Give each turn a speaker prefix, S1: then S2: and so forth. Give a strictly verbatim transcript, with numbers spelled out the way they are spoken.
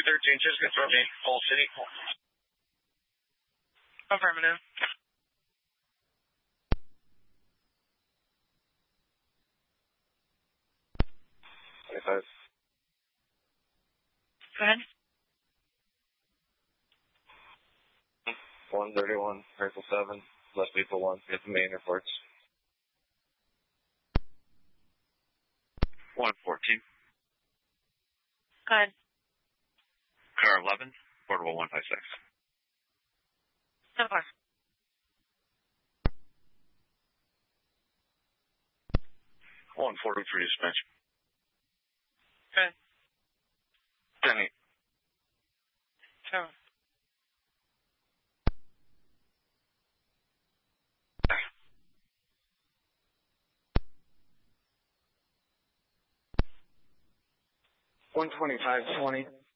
S1: thirteen, just confirm me. All City.
S2: Affirmative.
S1: twenty-five.
S2: Go ahead.
S1: one thirty-one, Rifle seven, left vehicle one, get the main reports.
S3: one fourteen.
S2: Go ahead.
S3: Car eleven, portable one five six.
S2: So far.
S3: one forty for dispatch.
S2: Good.
S3: ten eight.
S2: So.
S1: one twenty-five twenty.